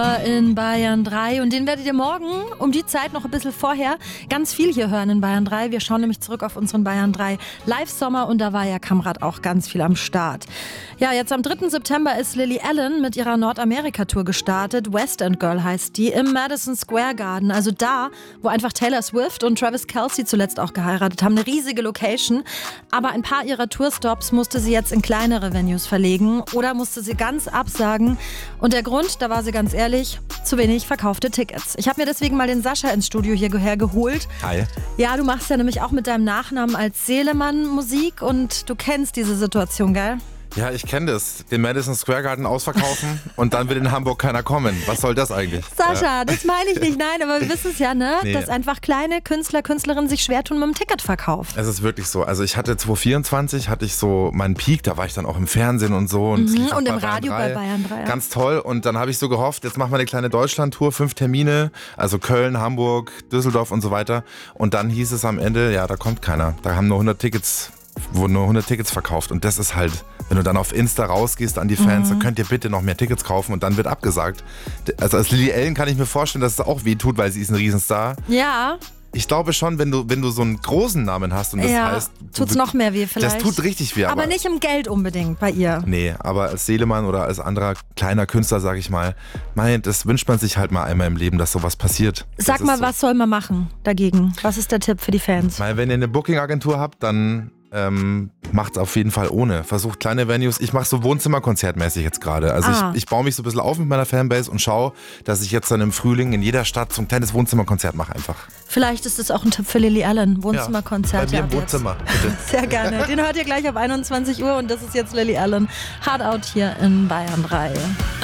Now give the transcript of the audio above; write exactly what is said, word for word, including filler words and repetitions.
In Bayern drei und den werdet ihr morgen um die Zeit noch ein bisschen vorher ganz viel hier hören in Bayern drei. Wir schauen nämlich zurück auf unseren Bayern drei Live-Sommer und da war ja Kamrat auch ganz viel am Start. Ja, jetzt am dritten September ist Lily Allen mit ihrer Nordamerika-Tour gestartet. West End Girl heißt die, im Madison Square Garden, also da, wo einfach Taylor Swift und Travis Kelce zuletzt auch geheiratet haben. Eine riesige Location, aber ein paar ihrer Tourstops musste sie jetzt in kleinere Venues verlegen oder musste sie ganz absagen und der Grund, da war sie ganz ehrlich, zu wenig verkaufte Tickets. Ich habe mir deswegen mal den Sascha ins Studio hierher geholt. Hi. Ja, du machst ja nämlich auch mit deinem Nachnamen als Seelemann Musik und du kennst diese Situation, gell? Ja, ich kenne das. Den Madison Square Garden ausverkaufen und dann will in Hamburg keiner kommen. Was soll das eigentlich? Sascha, ja. das meine ich nicht. Nein, aber wir wissen es ja, ne? Nee. Dass einfach kleine Künstler, Künstlerinnen sich schwer tun mit dem Ticketverkauf. Es ist wirklich so. Also ich hatte zwanzig vierundzwanzig hatte ich so meinen Peak, da war ich dann auch im Fernsehen und so. Und, mhm, und im bei Radio Bayern bei Bayern drei. Ja. Ganz toll. Und dann habe ich so gehofft, jetzt machen wir eine kleine Deutschland-Tour, fünf Termine, also Köln, Hamburg, Düsseldorf und so weiter. Und dann hieß es am Ende, ja, da kommt keiner. Da haben nur hundert Tickets, wurden nur hundert Tickets verkauft. Und das ist halt, wenn du dann auf Insta rausgehst an die Fans, mhm. dann könnt ihr bitte noch mehr Tickets kaufen und dann wird abgesagt. Also als Lily Allen kann ich mir vorstellen, dass es auch weh tut, weil sie ist ein Riesenstar. Ja. Ich glaube schon, wenn du, wenn du so einen großen Namen hast und das ja, heißt... tut's noch mehr weh vielleicht. Das tut richtig weh. Aber, aber nicht im Geld unbedingt bei ihr. Nee, aber als Seelemann oder als anderer kleiner Künstler, sag ich mal, mein, das wünscht man sich halt mal einmal im Leben, dass sowas passiert. Sag das mal, so. was soll man machen dagegen? Was ist der Tipp für die Fans? Weil wenn ihr eine Booking-Agentur habt, dann... Ähm, macht's auf jeden Fall ohne. Versucht kleine Venues. Ich mache so Wohnzimmerkonzertmäßig jetzt gerade. Also ah. ich, ich baue mich so ein bisschen auf mit meiner Fanbase und schaue, dass ich jetzt dann im Frühling in jeder Stadt so ein kleines Wohnzimmerkonzert mache einfach. Vielleicht ist das auch ein Tipp für Lily Allen. Wohnzimmerkonzert. Ja, bei mir im Wohnzimmer. Bitte. Sehr gerne. Den hört ihr gleich auf einundzwanzig Uhr und das ist jetzt Lily Allen. Hard Out hier in Bayern drei.